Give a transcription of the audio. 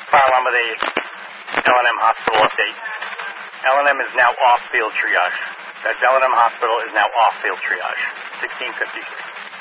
Fire alarm with a L&M hospital update. L&M is now off field triage. That L&M hospital is now off field triage. 1653.